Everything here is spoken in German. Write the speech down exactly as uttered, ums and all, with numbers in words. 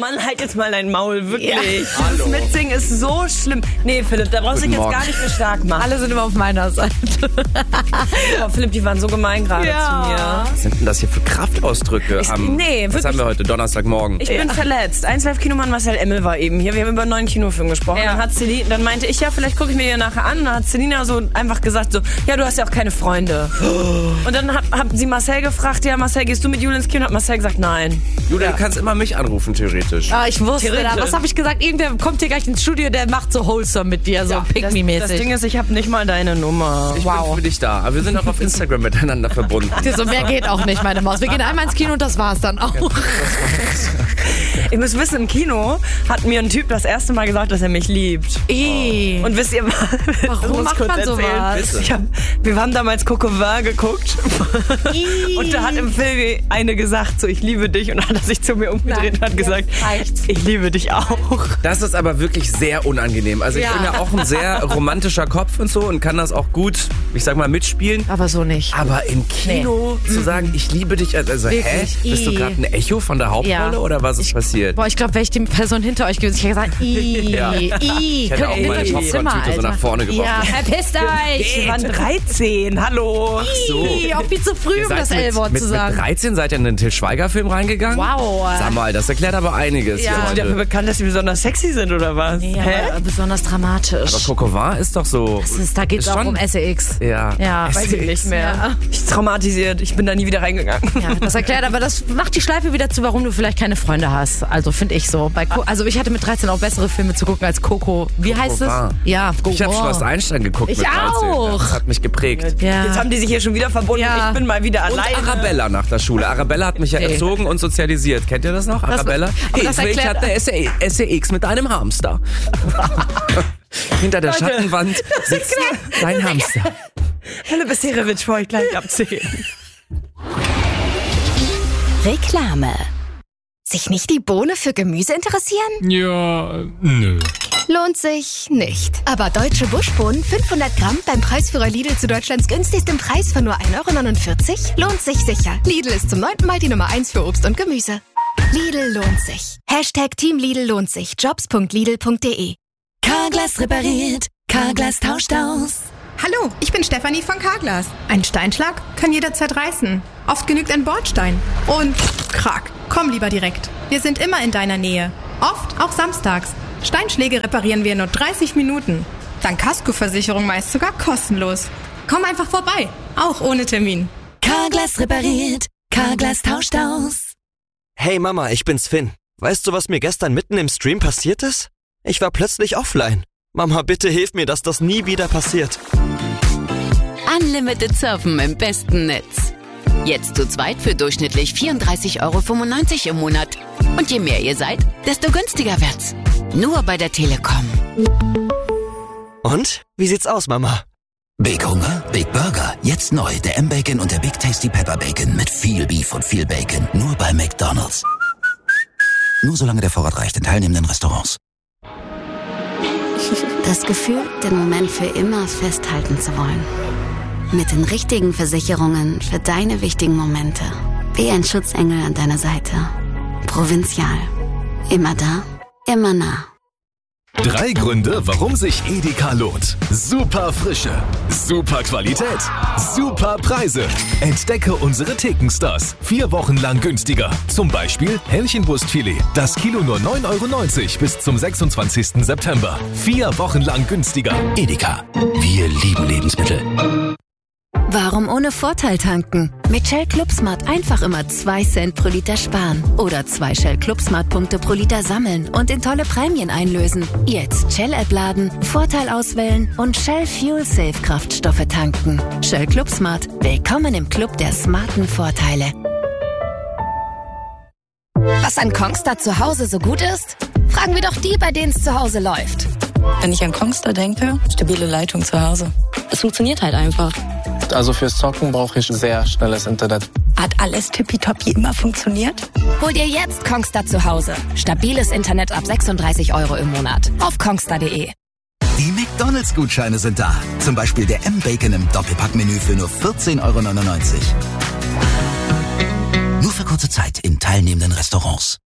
Mann, halt jetzt mal dein Maul, wirklich. Ja. Das Mitsingen ist so schlimm. Nee, Philipp, da brauchst du dich jetzt gar nicht für stark machen. Alle sind immer auf meiner Seite. Oh, Philipp, die waren so gemein gerade Ja. zu mir. Was sind denn das hier für Kraftausdrücke? Ich- am, nee, was wirklich. haben wir heute? Donnerstagmorgen. Ich bin verletzt. eins Live Kinomann Marcel Emmel war eben hier. Wir haben über einen neuen Kinofilm gesprochen. Ja. Dann, hat Celine, dann meinte ich, ja, vielleicht gucke ich mir hier nachher an. Und dann hat Selina so einfach gesagt, so, ja, du hast ja auch keine Freunde. Und dann hat, hat sie Marcel gefragt, ja, Marcel, gehst du mit Julia ins Kino? Und hat Marcel gesagt, nein. Julia, du kannst immer mich anrufen, theoretisch. Ah, ich wusste Theoretisch. das. Was habe ich gesagt? Irgendwer kommt hier gleich ins Studio, der macht so wholesome mit dir, so Das, Pick-me-mäßig. das Ding ist, ich habe nicht mal deine Nummer. Ich wow. bin für dich da. Aber wir sind auch auf Instagram miteinander verbunden. So mehr geht auch nicht, meine Maus. Wir gehen einmal ins Kino und das war's dann auch. Ich muss wissen, im Kino hat mir ein Typ das erste Mal gesagt, dass er mich liebt. Ih. Und wisst ihr was? Warum Ich muss macht kurz man sowas? Bitte. Ich hab, wir haben damals Coco Vin geguckt. Ih. Und da hat im Film eine gesagt, so, ich liebe dich. Und dann hat er sich zu mir umgedreht und hat gesagt, reicht's. ich liebe dich auch. Das ist aber wirklich sehr unangenehm. Also ich Ja. bin ja auch ein sehr romantischer Kopf und so und kann das auch gut, ich sag mal, mitspielen. Aber so nicht. Aber im Kino zu sagen, ich liebe dich, also hä? Wirklich? Bist du I. gerade ein Echo von der Hauptrolle Ja. oder was ist passiert? Boah, ich glaube, wäre ich die Person hinter euch gewesen, ich hätte gesagt, ii, Ja. ii, Ich hätte auch könnt ihr meine hinter die Zimmer, Popcorn-Tüte so Alter. nach vorne geworfen. Ja, verpisst euch! Wir waren dreizehn, hallo. So. Ii, auch viel zu früh, Ihr um seid das mit, L-Wort mit, zu mit sagen. dreizehn seid ihr in den Til Schweiger-Film reingegangen? Wow. Sag mal, das erklärt aber einiges Ja. hier Sind die dafür heute. bekannt, dass sie besonders sexy sind, oder was? Ja, aber besonders dramatisch. Aber Coco Vin ist doch so... Das ist, da geht es ist auch schon- um S E X. Ja. Ja, S E Weiß ich nicht mehr. Ja. Ich traumatisiert. Ich bin da nie wieder reingegangen. Ja, das erklärt, aber das macht die Schleife wieder zu, warum du vielleicht keine Freunde hast. Also finde ich so. Bei Co- also ich hatte mit dreizehn auch bessere Filme zu gucken als Coco. Wie heißt es? Vin. Ja, Coco. Ich habe Schloss Einstein geguckt Ich mit dreizehn. auch. Das hat mich geprägt. Ja. Jetzt haben die sich hier schon wieder verbunden. Ja. Ich bin mal wieder Und alleine. Arabella nach der Schule. Arabella hat mich ja Okay. erzogen und sozialisiert. Kennt ihr das noch, Arabella? aber das ich erklärt- hatte S E S E X mit einem Hamster. Hinter der Leute. Schattenwand sitzt dein Hamster. Philipp Beserewitsch vor euch gleich abzählen. Reklame. Sich nicht die Bohne für Gemüse interessieren? Ja, nö. Lohnt sich nicht. Aber deutsche Buschbohnen fünfhundert Gramm beim Preisführer Lidl zu Deutschlands günstigstem Preis von nur ein Euro neunundvierzig lohnt sich sicher. Lidl ist zum neunten Mal die Nummer eins für Obst und Gemüse. Lidl lohnt sich. Hashtag Team Lidl lohnt sich. jobs punkt lidl punkt de. Carglass repariert, Carglass tauscht aus. Hallo, ich bin Stefanie von Carglass. Ein Steinschlag kann jederzeit reißen. Oft genügt ein Bordstein. Und krack, komm lieber direkt. Wir sind immer in deiner Nähe. Oft auch samstags. Steinschläge reparieren wir in nur dreißig Minuten. Dank Kaskoversicherung meist sogar kostenlos. Komm einfach vorbei, auch ohne Termin. Carglass repariert, Carglass tauscht aus. Hey Mama, ich bin's Finn. Weißt du, was mir gestern mitten im Stream passiert ist? Ich war plötzlich offline. Mama, bitte hilf mir, dass das nie wieder passiert. Unlimited Surfen im besten Netz. Jetzt zu zweit für durchschnittlich vierunddreißig Euro fünfundneunzig im Monat. Und je mehr ihr seid, desto günstiger wird's. Nur bei der Telekom. Und? Wie sieht's aus, Mama? Big Hunger, Big Burger. Jetzt neu, der M-Bacon und der Big Tasty Pepper Bacon mit viel Beef und viel Bacon. Nur bei McDonald's. Nur solange der Vorrat reicht in teilnehmenden Restaurants. Das Gefühl, den Moment für immer festhalten zu wollen. Mit den richtigen Versicherungen für deine wichtigen Momente. Wie ein Schutzengel an deiner Seite. Provinzial. Immer da, immer nah. Drei Gründe, warum sich Edeka lohnt. Super Frische, super Qualität, super Preise. Entdecke unsere Thekenstars. Vier Wochen lang günstiger. Zum Beispiel Hähnchenbrustfilet. Das Kilo nur neun Euro neunzig bis zum sechsundzwanzigsten September. Vier Wochen lang günstiger. Edeka. Wir lieben Lebensmittel. Warum ohne Vorteil tanken? Mit Shell Club Smart einfach immer zwei Cent pro Liter sparen. Oder zwei Shell Club Smart Punkte pro Liter sammeln und in tolle Prämien einlösen. Jetzt Shell-App laden, Vorteil auswählen und Shell Fuel Safe Kraftstoffe tanken. Shell Club Smart. Willkommen im Club der smarten Vorteile. Was an Kongstar zu Hause so gut ist? Fragen wir doch die, bei denen es zu Hause läuft. Wenn ich an Kongstar denke, stabile Leitung zu Hause. Es funktioniert halt einfach. Also fürs Zocken brauche ich sehr schnelles Internet. Hat alles tippitoppi immer funktioniert? Hol dir jetzt Kongstar zu Hause. Stabiles Internet ab sechsunddreißig Euro im Monat. Auf kongstar punkt de. Die McDonalds-Gutscheine sind da. Zum Beispiel der M-Bacon im Doppelpackmenü für nur vierzehn Euro neunundneunzig. Nur für kurze Zeit in teilnehmenden Restaurants.